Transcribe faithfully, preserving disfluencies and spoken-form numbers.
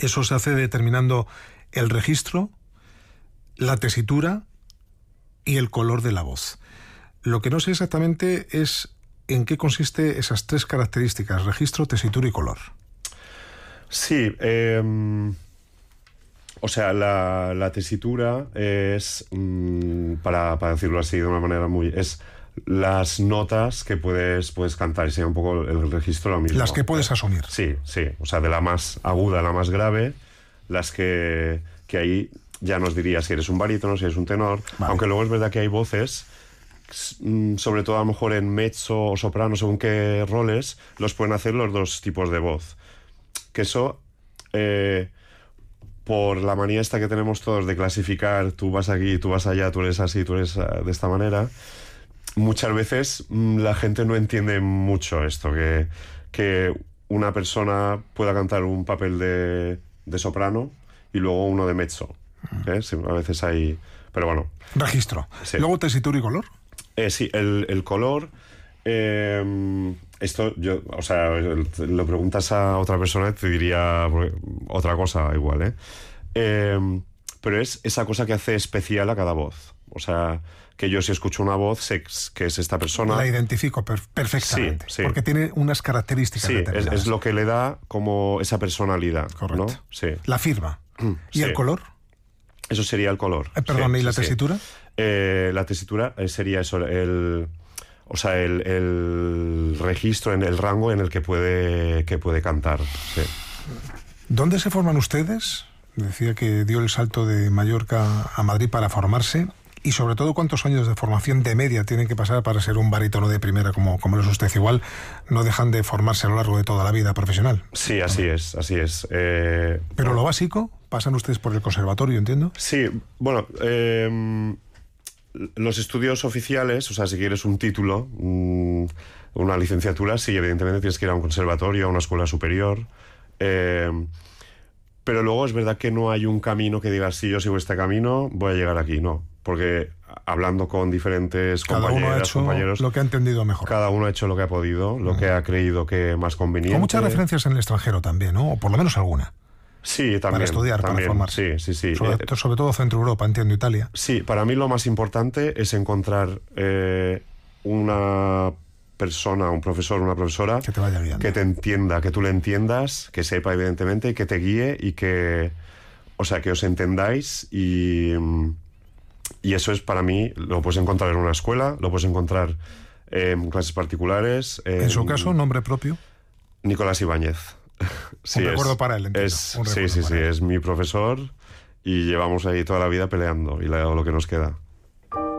Eso se hace determinando el registro, la tesitura y el color de la voz. Lo que no sé exactamente es en qué consiste esas tres características: registro, tesitura y color. Sí, eh, o sea, la, la tesitura es, mmm, para, para decirlo así de una manera muy... es las notas que puedes, puedes cantar, y sería un poco el registro lo mismo. Las que puedes asumir. Sí, sí, o sea, de la más aguda a la más grave, las que, que ahí ya nos diría si eres un barítono, si eres un tenor, vale. Aunque luego es verdad que hay voces, sobre todo a lo mejor en mezzo o soprano, según qué roles, los pueden hacer los dos tipos de voz. Que eso, eh, por la manía esta que tenemos todos de clasificar, tú vas aquí, tú vas allá, tú eres así, tú eres uh, de esta manera, muchas veces mmm, la gente no entiende mucho esto, que, que una persona pueda cantar un papel de, de soprano y luego uno de mezzo. ¿eh? Sí, a veces hay... Pero bueno. Registro. Sí. Luego tesitura y color. Eh, sí, el, el color... Eh, esto, yo, o sea, lo preguntas a otra persona y te diría otra cosa igual, ¿eh? eh pero es esa cosa que hace especial a cada voz. O sea, que yo si escucho una voz sé que es esta persona. La identifico per perfectamente. Sí, sí. Porque tiene unas características sí, determinadas. Es, es lo que le da como esa personalidad. Correcto. ¿no? Sí. La firma. ¿Y sí. el color? Eso sería el color. Eh, perdón, sí, ¿y la sí, tesitura? Sí. Eh, la tesitura sería eso, el... O sea, el, el registro, en el rango en el que puede, que puede cantar. Sí. ¿Dónde se forman ustedes? Decía que dio el salto de Mallorca a Madrid para formarse. Y sobre todo, ¿cuántos años de formación de media tienen que pasar para ser un barítono de primera como, como es usted? Igual no dejan de formarse a lo largo de toda la vida profesional. Sí, así es, así es. Eh, ¿Pero bueno. Lo básico? ¿Pasan ustedes por el conservatorio, entiendo? Sí, bueno... Eh, los estudios oficiales, o sea, si quieres un título, una licenciatura, sí, evidentemente tienes que ir a un conservatorio, a una escuela superior. Eh, pero luego es verdad que no hay un camino que diga, si yo sigo este camino, voy a llegar aquí. No, porque hablando con diferentes cada compañeras, uno ha hecho compañeros... lo que ha entendido mejor. Cada uno ha hecho lo que ha podido, lo uh-huh. que ha creído que más conveniente. Con muchas referencias en el extranjero también, ¿no? O por lo menos alguna. Sí, también. Para estudiar, también, para formarse. Sí, sí, sí. Sobre, eh, sobre todo Centro Europa, entiendo, Italia. Sí, para mí lo más importante es encontrar eh, una persona, un profesor, una profesora que te vaya guiando, que te entienda, que tú le entiendas, que sepa evidentemente, y que te guíe y que, o sea, que os entendáis y, y eso es para mí, lo puedes encontrar en una escuela, lo puedes encontrar en clases particulares. En, ¿En su caso, nombre propio? Nicolás Ibáñez. Sí, un recuerdo es, para él, entiendo. Es, un sí, sí, sí, él. es mi profesor y llevamos ahí toda la vida peleando y le he dado lo que nos queda.